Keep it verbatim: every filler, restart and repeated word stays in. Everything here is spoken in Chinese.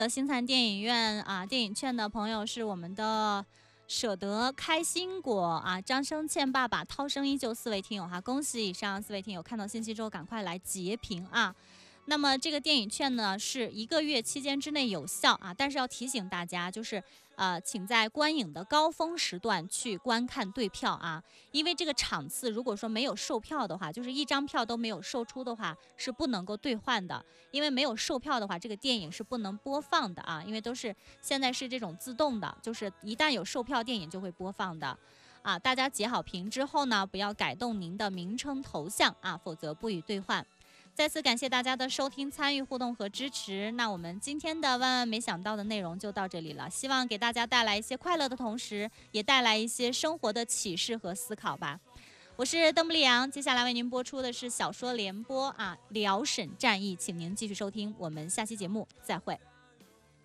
的星灿电影院啊，电影券的朋友是我们的舍得开心果啊，张生倩爸爸、涛声依旧四位听友哈，恭喜以上四位听友看到信息之后赶快来截屏啊。那么这个电影券呢是一个月期间之内有效啊，但是要提醒大家，就是呃，请在观影的高峰时段去观看对票啊，因为这个场次如果说没有售票的话，就是一张票都没有售出的话，是不能够兑换的，因为没有售票的话，这个电影是不能播放的啊，因为都是现在是这种自动的，就是一旦有售票，电影就会播放的。啊，大家截好屏之后呢，不要改动您的名称头像啊，否则不予兑换。再次感谢大家的收听、参与、互动和支持。那我们今天的万万没想到的内容就到这里了，希望给大家带来一些快乐的同时，也带来一些生活的启示和思考吧。我是邓布利阳，接下来为您播出的是小说联播啊，辽沈战役，请您继续收听，我们下期节目再会。